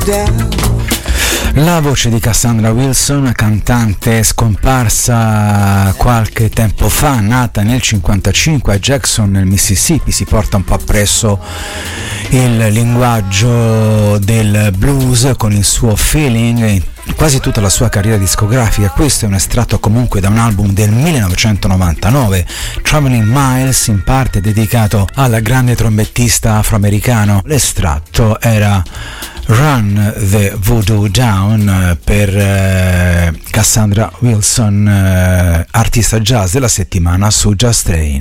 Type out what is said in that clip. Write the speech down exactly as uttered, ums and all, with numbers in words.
La voce di Cassandra Wilson, cantante scomparsa qualche tempo fa, nata nel cinquantacinque a Jackson nel Mississippi, si porta un po' appresso il linguaggio del blues con il suo feeling quasi tutta la sua carriera discografica. Questo è un estratto comunque da un album del millenovecentonovantanove, Traveling Miles, in parte dedicato al grande trombettista afroamericano. L'estratto era Run the Voodoo Down per eh, Cassandra Wilson, eh, artista jazz della settimana su Just Train.